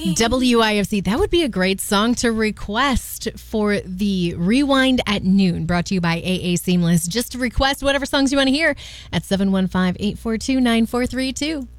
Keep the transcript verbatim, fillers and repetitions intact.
W I F C. That would be a great song to request for the Rewind at Noon, brought to you by A A Seamless. Just to request whatever songs you want to hear at seven one five, eight four two, nine four three two.